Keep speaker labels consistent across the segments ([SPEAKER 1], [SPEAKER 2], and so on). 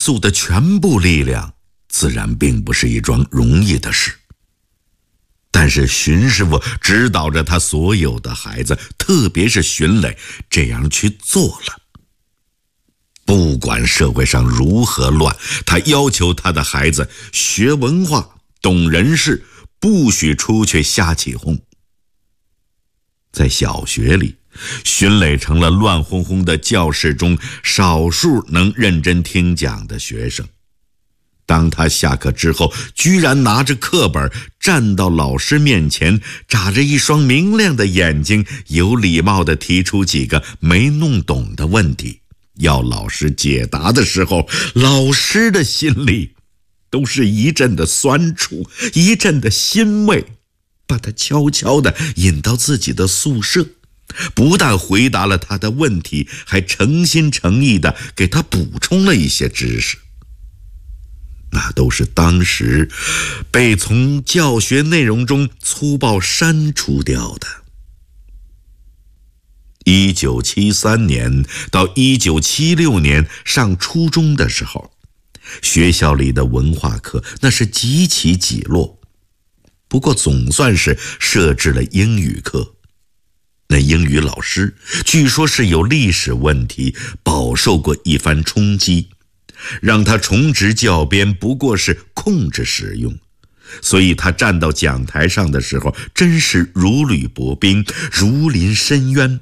[SPEAKER 1] 宿的全部力量，自然并不是一桩容易的事。但是荀师傅指导着他所有的孩子，特别是荀磊，这样去做了。不管社会上如何乱，他要求他的孩子学文化、懂人事，不许出去瞎起哄。在小学里，荀磊成了乱哄哄的教室中少数能认真听讲的学生。当他下课之后，居然拿着课本站到老师面前，眨着一双明亮的眼睛，有礼貌地提出几个没弄懂的问题，要老师解答的时候，老师的心里都是一阵的酸楚，一阵的欣慰，把他悄悄地引到自己的宿舍，不但回答了他的问题，还诚心诚意地给他补充了一些知识。那都是当时被从教学内容中粗暴删除掉的。1973年到1976年上初中的时候，学校里的文化课那是极其几落，不过总算是设置了英语课。那英语老师据说是有历史问题，饱受过一番冲击，让他重执教鞭不过是控制使用，所以他站到讲台上的时候，真是如履薄冰，如临深渊。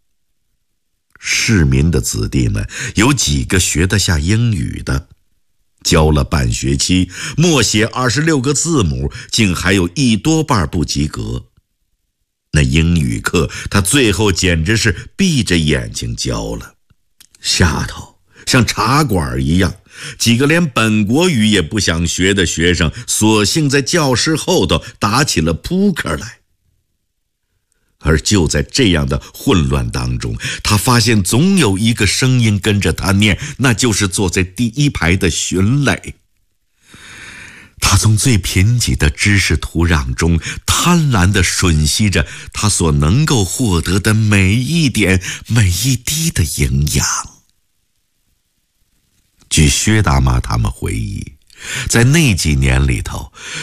[SPEAKER 1] 市民的子弟们有几个学得下英语的，教了半学期，默写26个字母，竟还有一多半不及格。那英语课他最后简直是闭着眼睛教了，下头像茶馆一样，几个连本国语也不想学的学生，索性在教室后头打起了扑克来。而就在这样的混乱当中，他发现总有一个声音跟着他念，那就是坐在第一排的荀磊。他从最贫瘠的知识土壤中贪婪地吮吸着他所能够获得的每一点每一滴的营养。据薛大妈他们回忆，在那几年里头，